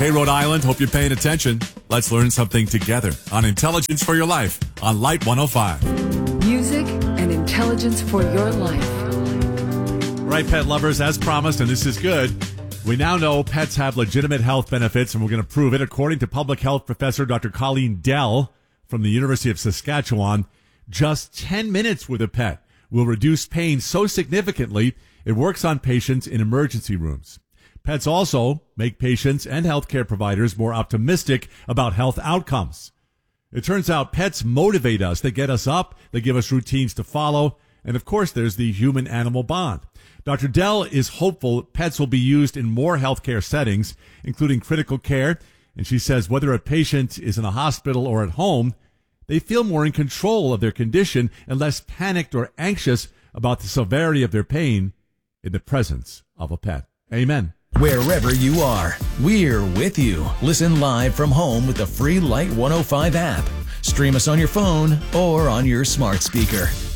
Hey, Rhode Island, hope you're paying attention. Let's learn something together on Intelligence for Your Life on Light 105. Music and intelligence for your life. Right, pet lovers, as promised, and this is good. We now know pets have legitimate health benefits, and we're going to prove it. According to public health professor Dr. Colleen Dell from the University of Saskatchewan, just 10 minutes with a pet will reduce pain so significantly it works on patients in emergency rooms. Pets also make patients and healthcare providers more optimistic about health outcomes. It turns out pets motivate us. They get us up. They give us routines to follow. And, of course, there's the human-animal bond. Dr. Dell is hopeful pets will be used in more healthcare settings, including critical care. And she says whether a patient is in a hospital or at home, they feel more in control of their condition and less panicked or anxious about the severity of their pain in the presence of a pet. Amen. Wherever you are, we're with you. Listen live from home with the free Light 105 app. Stream us on your phone or on your smart speaker.